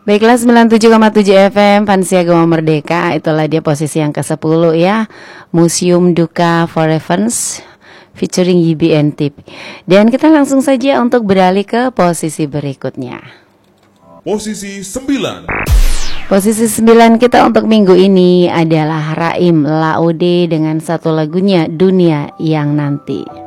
Baiklah 97,7 FM Fansia Gema Merdeka. Itulah dia posisi yang ke-10 ya, Museum Duka Forevers featuring YBN Tip. Dan kita langsung saja untuk beralih ke posisi berikutnya. Posisi 9. Posisi 9 kita untuk minggu ini adalah Raim Laude dengan satu lagunya Dunia Yang Nanti.